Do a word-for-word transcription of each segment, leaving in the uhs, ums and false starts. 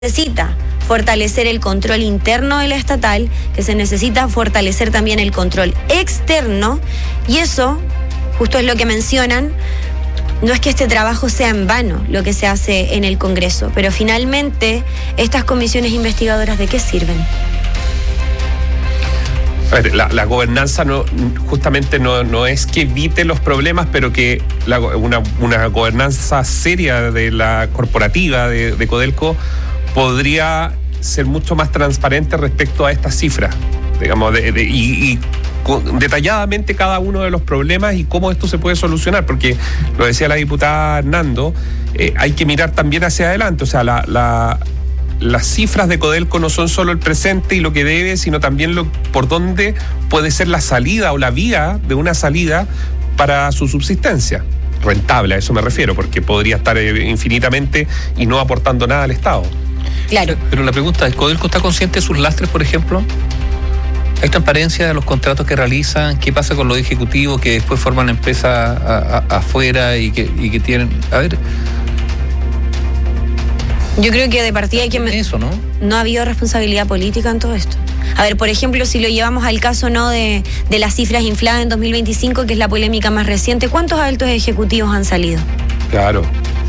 necesita fortalecer el control interno de la estatal, que se necesita fortalecer también el control externo, y eso, justo es lo que mencionan, no es que este trabajo sea en vano lo que se hace en el Congreso, pero finalmente estas comisiones investigadoras, ¿de qué sirven? A ver, la, la gobernanza no, justamente no, no es que evite los problemas, pero que la, una, una gobernanza seria de la corporativa de, de Codelco podría ser mucho más transparente respecto a estas cifras, digamos, de, de, y, y con, detalladamente cada uno de los problemas y cómo esto se puede solucionar, porque lo decía la diputada Hernando, eh, hay que mirar también hacia adelante, o sea, la, la, las cifras de Codelco no son solo el presente y lo que debe, sino también lo, por dónde puede ser la salida o la vía de una salida para su subsistencia. Rentable, a eso me refiero, porque podría estar infinitamente y no aportando nada al Estado. Claro. Pero la pregunta es, ¿Codelco está consciente de sus lastres, por ejemplo? ¿Hay transparencia de los contratos que realizan? ¿Qué pasa con los ejecutivos que después forman empresas a, a, afuera y que, y que tienen... A ver... Yo creo que de partida hay que... Eso, ¿no? No ha habido responsabilidad política en todo esto. A ver, por ejemplo, si lo llevamos al caso no de, de las cifras infladas en dos mil veinticinco, que es la polémica más reciente, ¿cuántos altos ejecutivos han salido? Claro.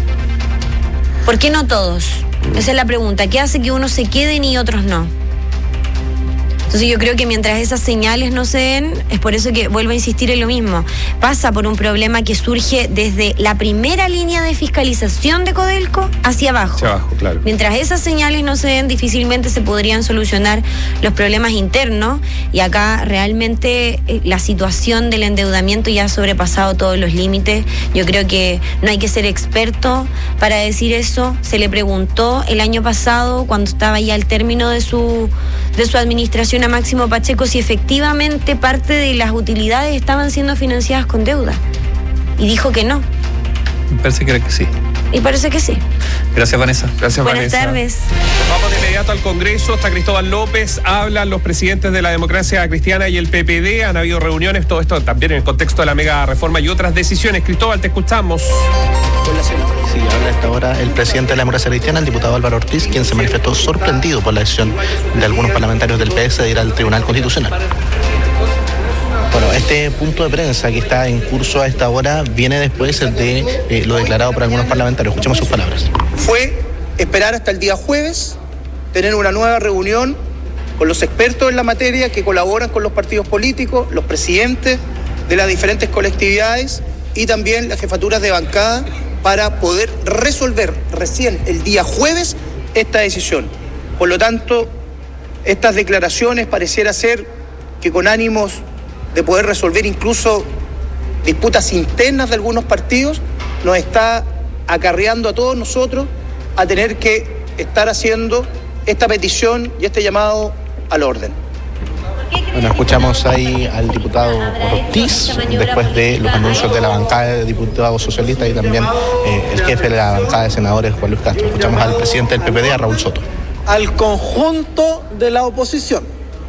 ¿Por qué no todos? Esa es la pregunta. ¿Qué hace que unos se queden y otros no? Entonces yo creo que mientras esas señales no se den, es por eso que vuelvo a insistir en lo mismo. Pasa por un problema que surge desde la primera línea de fiscalización de Codelco hacia abajo. Hacia abajo, claro. Mientras esas señales no se den, difícilmente se podrían solucionar los problemas internos. Y acá realmente eh, la situación del endeudamiento ya ha sobrepasado todos los límites. Yo creo que no hay que ser experto para decir eso. Se le preguntó el año pasado, cuando estaba ya al término de su, de su administración, a Máximo Pacheco si efectivamente parte de las utilidades estaban siendo financiadas con deuda, y dijo que no. Me parece que, que sí. Y parece que sí. Gracias, Vanessa. Gracias, Buenas Vanessa. tardes. Vamos de inmediato al Congreso. Está Cristóbal López. Hablan los presidentes de la Democracia Cristiana y el P P D. Han habido reuniones, todo esto también en el contexto de la mega reforma y otras decisiones. Cristóbal, te escuchamos. Sí, habla a esta hora el presidente de la Democracia Cristiana, el diputado Álvaro Ortiz, quien se manifestó sorprendido por la decisión de algunos parlamentarios del P S de ir al Tribunal Constitucional. Bueno, este punto de prensa que está en curso a esta hora viene después de eh, lo declarado por algunos parlamentarios. Escuchemos sus palabras. Fue esperar hasta el día jueves, tener una nueva reunión con los expertos en la materia que colaboran con los partidos políticos, los presidentes de las diferentes colectividades y también las jefaturas de bancada, para poder resolver recién el día jueves esta decisión. Por lo tanto, estas declaraciones pareciera ser que con ánimos de poder resolver incluso disputas internas de algunos partidos, nos está acarreando a todos nosotros a tener que estar haciendo esta petición y este llamado al orden. Bueno, escuchamos ahí al diputado Ortiz después de los anuncios de la bancada de diputados socialistas y también eh, el jefe de la bancada de senadores, Juan Luis Castro. Escuchamos al presidente del P P D, a Raúl Soto. Al conjunto de la oposición.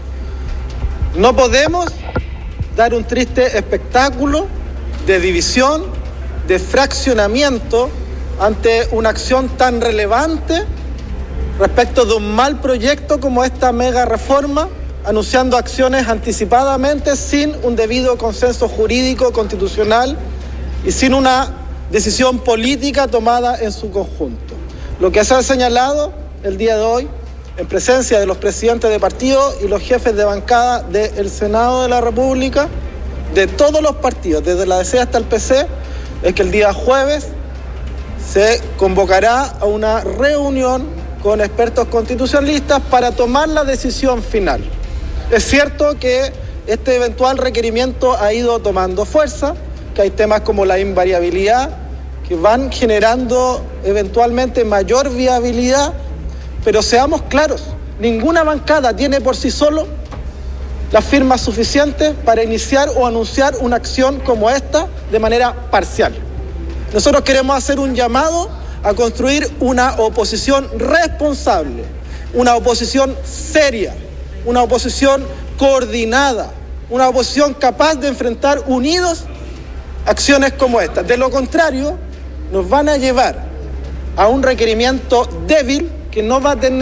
No podemos dar un triste espectáculo de división, de fraccionamiento ante una acción tan relevante respecto de un mal proyecto como esta mega reforma, anunciando acciones anticipadamente sin un debido consenso jurídico constitucional y sin una decisión política tomada en su conjunto. Lo que se ha señalado el día de hoy, en presencia de los presidentes de partido y los jefes de bancada del Senado de la República, de todos los partidos, desde la D C hasta el P C, es que el día jueves se convocará a una reunión con expertos constitucionalistas para tomar la decisión final. Es cierto que este eventual requerimiento ha ido tomando fuerza, que hay temas como la invariabilidad que van generando eventualmente mayor viabilidad, pero seamos claros, ninguna bancada tiene por sí solo las firmas suficientes para iniciar o anunciar una acción como esta de manera parcial. Nosotros queremos hacer un llamado a construir una oposición responsable, una oposición seria, una oposición coordinada, una oposición capaz de enfrentar unidos acciones como esta. De lo contrario, nos van a llevar a un requerimiento débil que no va a tener